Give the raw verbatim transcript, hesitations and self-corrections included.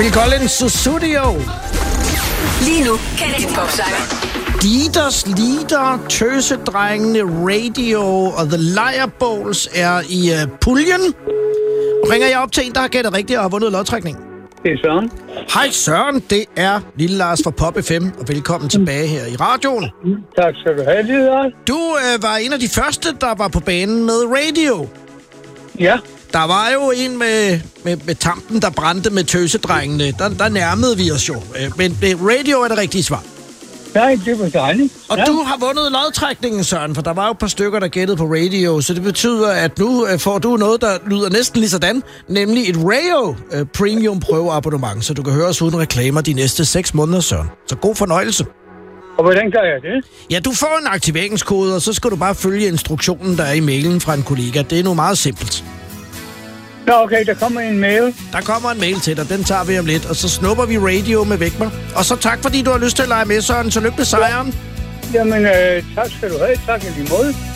Phil Collins' Studio. Lige nu kan det popsanger. Dieters, Lider, Tøsedrengene, Radio og The Liar Bowls er i uh, puljen. Ringer jeg op til en, der har gættet rigtigt og har vundet lodtrækningen? Det er Søren. Hej Søren, det er Lille Lars fra Pop F M, og velkommen tilbage her i radioen. Tak skal du have, Lille Lars. Du øh, var en af de første, der var på banen med Radio. Ja. Der var jo en med, med, med tampen, der brændte med Tøsedrengene. Der, der nærmede vi os jo. Men Radio er det rigtige svar. Nej, det var dejligt. Og ja. du har vundet lodtrækningen, Søren, for der var jo et par stykker, der gættede på Radio, så det betyder, at nu får du noget, der lyder næsten lige sådan, nemlig et Radio uh, Premium prøveabonnement, så du kan høre os uden reklamer de næste seks måneder, Søren. Så god fornøjelse. Og hvordan gør jeg det? Ja, du får en aktiveringskode, og så skal du bare følge instruktionen, der er i mailen fra en kollega. Det er nu meget simpelt. Nå, okay, der kommer en mail. Der kommer en mail til dig, den tager vi om lidt, og så snupper vi Radio med Vækmer. Og så tak, fordi du har lyst til at lege med, Søren. Så lykke med sejren. Jamen, øh, tak skal du have. Tak i lige måde.